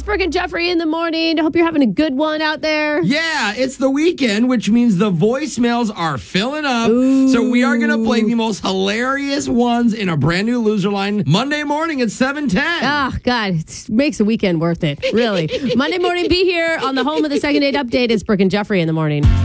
Brooke and Jeffrey in the morning. Hope you're having a good one out there. Yeah, it's the weekend, which means the voicemails are filling up. Ooh. So we are going to play the most hilarious ones in a brand new loser line Monday morning at 7:10. Oh, God, it makes the weekend worth it, really. Monday morning, be here on the home of the second date update. It's Brooke and Jeffrey in the morning.